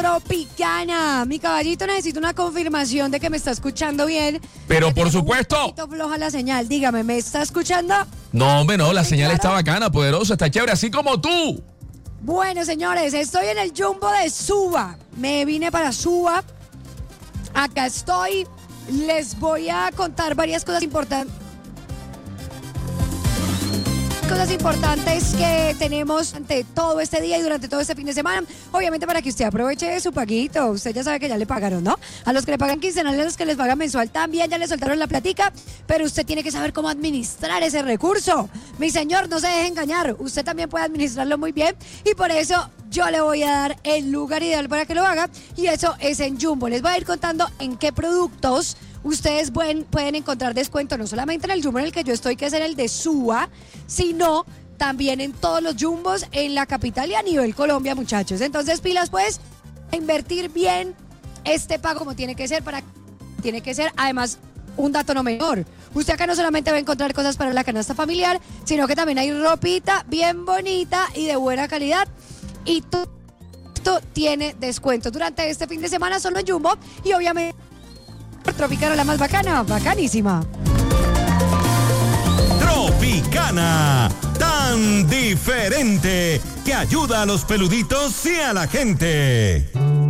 Tropicana. Mi caballito, necesito una confirmación de que me está escuchando bien. Pero por supuesto. Un poquito floja la señal. Dígame, ¿me está escuchando? No, hombre, no, la señal claro. está bacana, poderosa, está chévere, así como tú. Bueno, señores, estoy en el Jumbo de Suba. Me vine para Suba. Acá estoy. Les voy a contar varias cosas importantes. Que tenemos ante todo este día y durante todo este fin de semana, obviamente para que usted aproveche su paguito. Usted ya sabe que ya le pagaron, ¿no? A los que le pagan quincenal, a los que les pagan mensual también ya le soltaron la platica, pero usted tiene que saber cómo administrar ese recurso. Mi señor, no se deje engañar, usted también puede administrarlo muy bien y por eso yo le voy a dar el lugar ideal para que lo haga y eso es en Jumbo. Les voy a ir contando en qué productos ustedes pueden encontrar descuento, no solamente en el Jumbo en el que yo estoy, que es en el de Suba, sino también en todos los Jumbos en la capital y a nivel Colombia, muchachos. Entonces, pilas, pues, a invertir bien este pago como tiene que ser, además, un dato no menor. Usted acá no solamente va a encontrar cosas para la canasta familiar, sino que también hay ropita bien bonita y de buena calidad. Y todo esto tiene descuento durante este fin de semana solo en Jumbo y obviamente Tropicana, la más bacana, bacanísima. Tropicana, tan diferente que ayuda a los peluditos y a la gente.